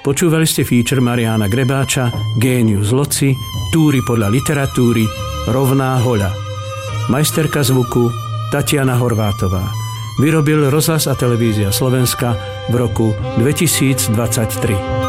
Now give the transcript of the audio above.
Počúvali ste feature Mariána Grebáča Génius loci, túry podľa literatúry, rovná hoľa. Majsterka zvuku Tatiana Horvátová. Vyrobil Rozhlas a televízia Slovenska v roku 2023.